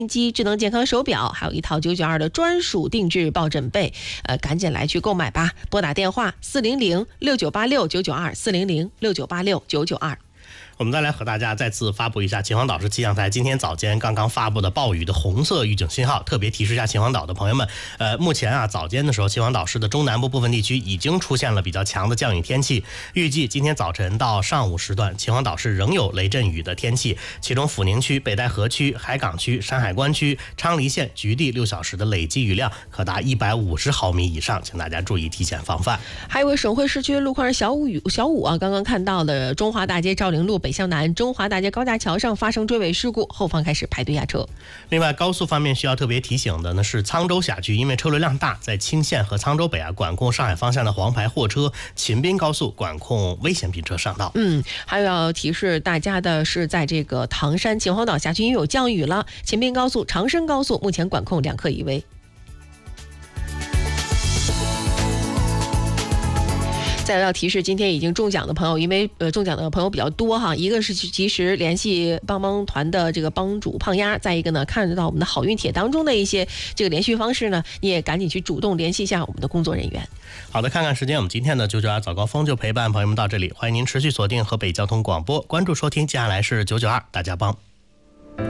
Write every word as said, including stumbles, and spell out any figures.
机、智能健康手表，还有一套九九二的专属定制抱枕被，呃，赶紧来去购买吧！拨打电话四零零六九八六九九二四零零六九八六九九二。 我们再来和大家再次发布一下秦皇岛市气象台今天早间刚刚发布的暴雨的红色预警信号，特别提示一下秦皇岛的朋友们，呃，目前啊早间的时候，秦皇岛市的中南部部分地区已经出现了比较强的降雨天气，预计今天早晨到上午时段，秦皇岛市仍有雷阵雨的天气，其中阜宁区、北戴河区、海港区、山海关区、昌黎县局地六小时的累计雨量可达一百五十毫米以上，请大家注意提前防范。 还有省会市区路况是小五雨小五啊，刚刚看到的中华大街赵陵路北向南中华大街高架桥上发生追尾事故，后方开始排队压车。 另外，高速方面需要特别提醒的呢是沧州辖区，因为车流量大，在青县和沧州北啊管控上海方向的黄牌货车，秦滨高速管控危险品车上道。 嗯，还有要提示大家的是，在这个唐山秦皇岛辖区因为有降雨了，秦滨高速、长深高速目前管控两客一危。再要提示，今天已经中奖的朋友，因为呃中奖的朋友比较多哈，一个是及时联系帮帮团的这个帮主胖丫，再一个呢，看得到我们的好运帖当中的一些这个联系方式呢，你也赶紧去主动联系一下我们的工作人员。 好的，看看时间，我们今天的九九二早高峰就陪伴朋友们到这里，欢迎您持续锁定河北交通广播，关注收听，接下来是九九二大家帮。